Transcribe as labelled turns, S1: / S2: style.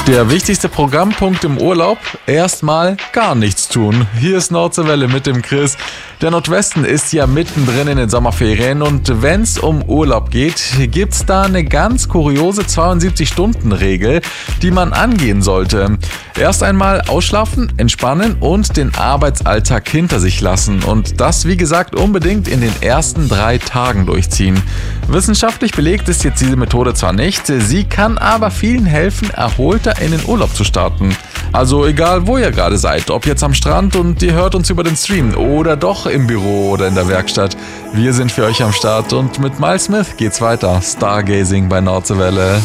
S1: Der wichtigste Programmpunkt im Urlaub? Erstmal gar nichts tun. Hier ist Nordseewelle mit dem Chris. Der Nordwesten ist ja mittendrin in den Sommerferien und wenn's um Urlaub geht, gibt's da eine ganz kuriose 72-Stunden-Regel, die man angehen sollte. Erst einmal ausschlafen, entspannen und den Arbeitsalltag hinter sich lassen und das, wie gesagt, unbedingt in den ersten 3 Tagen durchziehen. Wissenschaftlich belegt ist jetzt diese Methode zwar nicht, sie kann aber vielen helfen, erholter in den Urlaub zu starten. Also egal, wo ihr gerade seid, ob jetzt am Strand und ihr hört uns über den Stream oder doch im Büro oder in der Werkstatt. Wir sind für euch am Start und mit Miles Smith geht's weiter. Stargazing bei Nordseewelle.